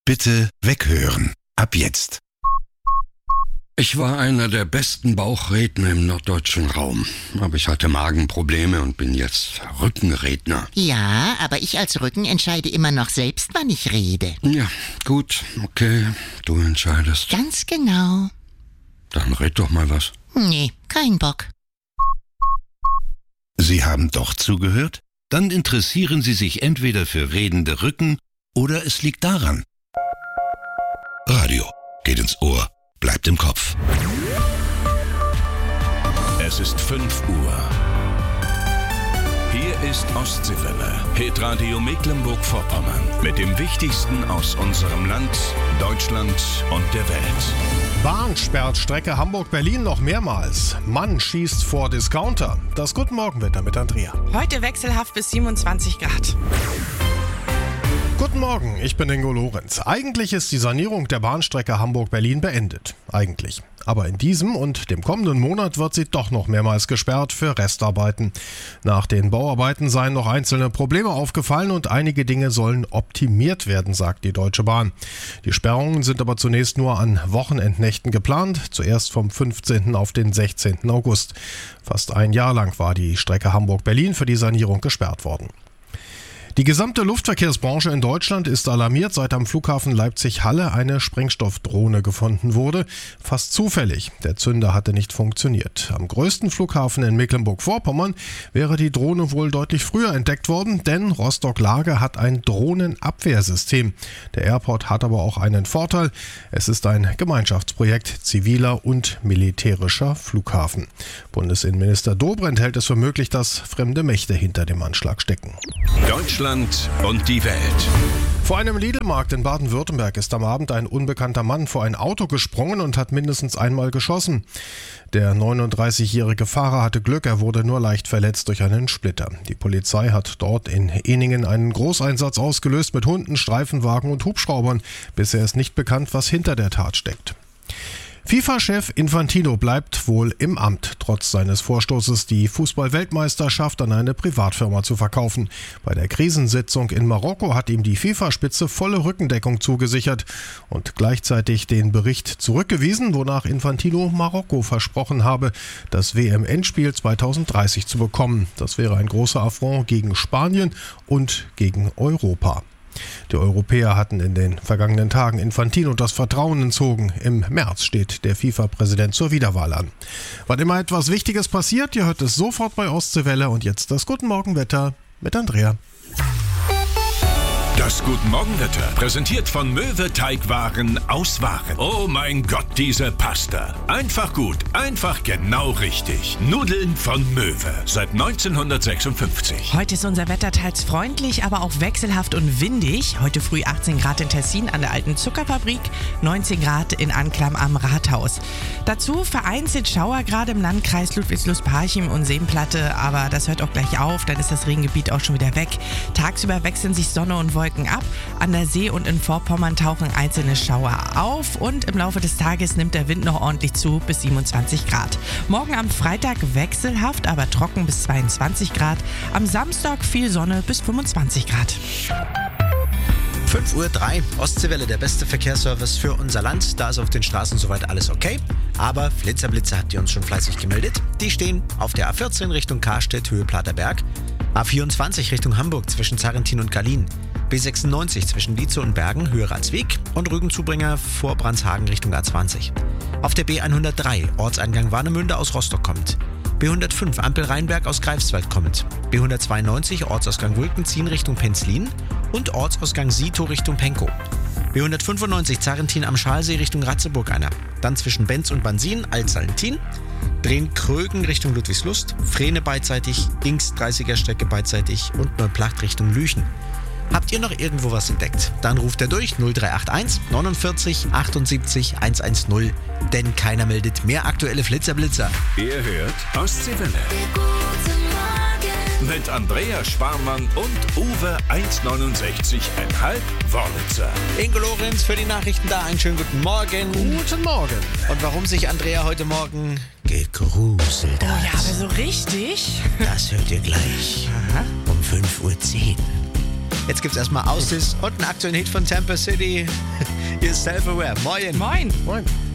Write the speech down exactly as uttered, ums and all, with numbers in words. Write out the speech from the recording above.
Bitte weghören. Ab jetzt. Ich war einer der besten Bauchredner im norddeutschen Raum. Aber ich hatte Magenprobleme und bin jetzt Rückenredner. Ja, aber ich als Rücken entscheide immer noch selbst, wann ich rede. Ja, gut, okay, du entscheidest. Ganz genau. Dann red doch mal was. Nee, kein Bock. Sie haben doch zugehört? Dann interessieren Sie sich entweder für redende Rücken oder es liegt daran. Radio geht ins Ohr, bleibt im Kopf. Es ist fünf Uhr. Hier ist Ostseewelle, Hitradio Mecklenburg-Vorpommern. Mit dem Wichtigsten aus unserem Land, Deutschland und der Welt. Bahn sperrt Strecke Hamburg-Berlin noch mehrmals. Mann schießt vor Discounter. Das Guten Morgenwetter mit Andrea. Heute wechselhaft bis siebenundzwanzig Grad. Guten Morgen, ich bin Ingo Lorenz. Eigentlich ist die Sanierung der Bahnstrecke Hamburg-Berlin beendet. Eigentlich. Aber in diesem und dem kommenden Monat wird sie doch noch mehrmals gesperrt für Restarbeiten. Nach den Bauarbeiten seien noch einzelne Probleme aufgefallen und einige Dinge sollen optimiert werden, sagt die Deutsche Bahn. Die Sperrungen sind aber zunächst nur an Wochenendnächten geplant, zuerst vom fünfzehnten auf den sechzehnten August. Fast ein Jahr lang war die Strecke Hamburg-Berlin für die Sanierung gesperrt worden. Die gesamte Luftverkehrsbranche in Deutschland ist alarmiert, seit am Flughafen Leipzig-Halle eine Sprengstoffdrohne gefunden wurde. Fast zufällig. Der Zünder hatte nicht funktioniert. Am größten Flughafen in Mecklenburg-Vorpommern wäre die Drohne wohl deutlich früher entdeckt worden, denn Rostock-Lage hat ein Drohnenabwehrsystem. Der Airport hat aber auch einen Vorteil. Es ist ein Gemeinschaftsprojekt ziviler und militärischer Flughafen. Bundesinnenminister Dobrindt hält es für möglich, dass fremde Mächte hinter dem Anschlag stecken. Deutschland und die Welt. Vor einem Lidl-Markt in Baden-Württemberg ist am Abend ein unbekannter Mann vor ein Auto gesprungen und hat mindestens einmal geschossen. Der neununddreißigjährige Fahrer hatte Glück, er wurde nur leicht verletzt durch einen Splitter. Die Polizei hat dort in Ehningen einen Großeinsatz ausgelöst mit Hunden, Streifenwagen und Hubschraubern. Bisher ist nicht bekannt, was hinter der Tat steckt. FIFA-Chef Infantino bleibt wohl im Amt, trotz seines Vorstoßes, die Fußball-Weltmeisterschaft an eine Privatfirma zu verkaufen. Bei der Krisensitzung in Marokko hat ihm die FIFA-Spitze volle Rückendeckung zugesichert und gleichzeitig den Bericht zurückgewiesen, wonach Infantino Marokko versprochen habe, das W M-Endspiel zweitausenddreißig zu bekommen. Das wäre ein großer Affront gegen Spanien und gegen Europa. Die Europäer hatten in den vergangenen Tagen Infantino das Vertrauen entzogen. Im März steht der FIFA-Präsident zur Wiederwahl an. Wann immer etwas Wichtiges passiert, ihr hört es sofort bei Ostseewelle. Und jetzt das Guten Morgenwetter mit Andrea. Das Guten Morgenwetter, präsentiert von Möwe Teigwaren aus Waren. Oh mein Gott, diese Pasta. Einfach gut, einfach genau richtig. Nudeln von Möwe, seit neunzehnhundertsechsundfünfzig. Heute ist unser Wetter teils freundlich, aber auch wechselhaft und windig. Heute früh achtzehn Grad in Tessin an der alten Zuckerfabrik, neunzehn Grad in Anklam am Rathaus. Dazu vereinzelt Schauer gerade im Landkreis Ludwigslust-Parchim und Seenplatte, aber das hört auch gleich auf, dann ist das Regengebiet auch schon wieder weg. Tagsüber wechseln sich Sonne und Wolken ab. An der See und in Vorpommern tauchen einzelne Schauer auf und im Laufe des Tages nimmt der Wind noch ordentlich zu bis siebenundzwanzig Grad. Morgen am Freitag wechselhaft, aber trocken bis zweiundzwanzig Grad. Am Samstag viel Sonne bis fünfundzwanzig Grad. fünf Uhr drei, Ostseewelle, der beste Verkehrsservice für unser Land. Da ist auf den Straßen soweit alles okay. Aber Flitzerblitze habt ihr uns schon fleißig gemeldet. Die stehen auf der A vierzehn Richtung Karstedt, Höhe Platerberg. A vierundzwanzig Richtung Hamburg zwischen Zarrentin und Gallien. B sechsundneunzig zwischen Lietzow und Bergen, Höhe Ratsweg. Und Rügenzubringer vor Brandshagen Richtung A zwanzig. Auf der B hundertdrei, Ortseingang Warnemünde aus Rostock kommt. B hundertfünf, Ampel Rheinberg aus Greifswald kommend. B hundertzweiundneunzig, Ortsausgang Wulkenziehen Richtung Penzlin. Und Ortsausgang Sito Richtung Penkow. B hundertfünfundneunzig, Zarrentin am Schalsee Richtung Ratzeburg einer. Dann zwischen Benz und Bansin, Altsallentin. Drehen-Krögen Richtung Ludwigslust. Frehne beidseitig, Ings dreißiger Strecke beidseitig und Neuplacht Richtung Lüchen. Habt ihr noch irgendwo was entdeckt? Dann ruft er durch null drei acht eins neunundvierzig achtundsiebzig hundertzehn, denn keiner meldet mehr aktuelle Flitzerblitzer. Ihr hört Ostseewelle. Mit Andrea Sparmann und Uwe eins neunundsechzig Komma fünf Wörlitzer. Ingo Lorenz für die Nachrichten da. Einen schönen guten Morgen. Guten Morgen. Und warum sich Andrea heute Morgen gegruselt hat, Oh ja, aber so richtig? das hört ihr gleich Aha. um fünf Uhr zehn. Jetzt gibt's erstmal Aussies und einen aktuellen Hit von Tampa City. Hier ist Self-Aware. Moin. Moin. Moin.